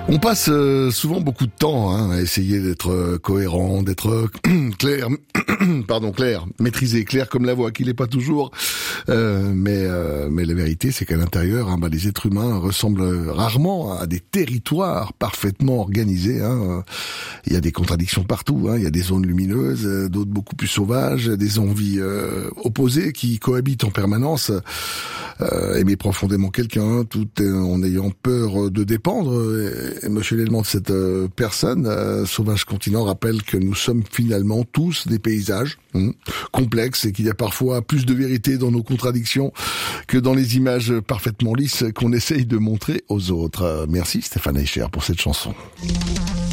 On passe souvent beaucoup de temps à essayer d'être cohérent, d'être clair, clair, maîtrisé, clair comme la voix, qu'il n'est pas toujours. Mais la vérité, c'est qu'à l'intérieur, les êtres humains ressemblent rarement à des territoires parfaitement organisés. Il y a des contradictions partout. Il y a des zones lumineuses, d'autres beaucoup plus sauvages, des envies opposées qui cohabitent en permanence. Aimer profondément quelqu'un, tout en ayant peur de dépendre émotionnellement de cette personne. Sauvage Continent rappelle que nous sommes finalement tous des paysages complexes et qu'il y a parfois plus de vérité dans nos contradictions que dans les images parfaitement lisses qu'on essaye de montrer aux autres. Merci Stéphane Eicher pour cette chanson.